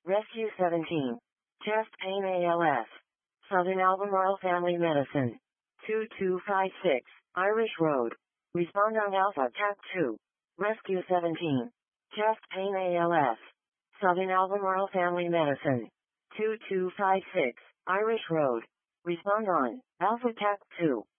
Rescue 17. Chest pain ALS. Southern Albemarle Family Medicine. 2256, Irish Road. Respond on Alpha TAC 2. Rescue 17. Chest pain ALS. Southern Albemarle Family Medicine. 2256, Irish Road. Respond on Alpha TAC 2.